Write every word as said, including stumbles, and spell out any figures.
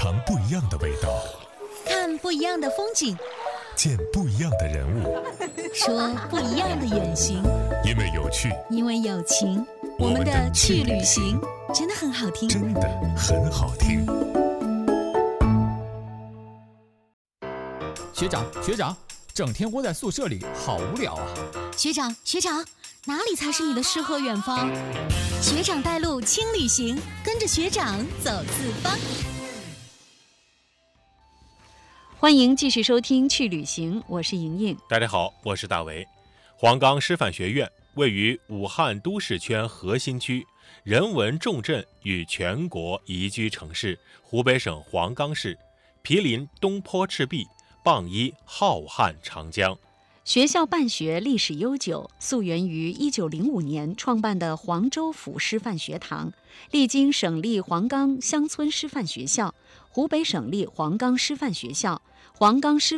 尝不一样的味道， 看不一样的风景， 见不一样的人物， 说不一样的远行。 因为有趣， 因为有情，我们的去旅行真的很好听， 真的很好听。 学长，学长，整天窝在宿舍里，好无聊啊！ 学长，学长，哪里才是你的诗和远方？学长带路，轻旅行，跟着学长走四方。欢迎继续收听《去旅行》，我是莹莹。 大家好，我是大为。黄冈师范学院位于武汉都市圈核心区，人文重镇与全国宜居城市湖北省黄冈市，毗邻东坡赤壁，傍依浩瀚长江。 学校办学历史悠久，溯源于一九零五年创办的黄州府师范学堂，历经省立黄冈乡村师范学校、湖北省立黄冈师范学校、黄冈师